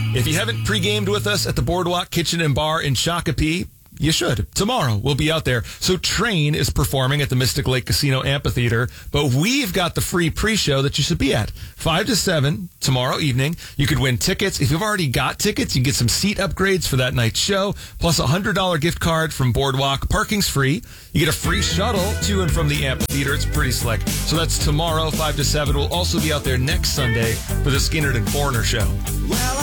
If you haven't pre-gamed with us at the Boardwalk Kitchen and Bar in Shakopee, you should. Tomorrow, we'll be out there. So Train is performing at the Mystic Lake Casino Amphitheater, but we've got the free pre-show that you should be at. 5 to 7 tomorrow evening. You could win tickets. If you've already got tickets, you can get some seat upgrades for that night's show, plus a $100 gift card from Boardwalk. Parking's free. You get a free shuttle to and from the amphitheater. It's pretty slick. So that's tomorrow, 5 to 7. We'll also be out there next Sunday for the Skinner and Foreigner show. Well,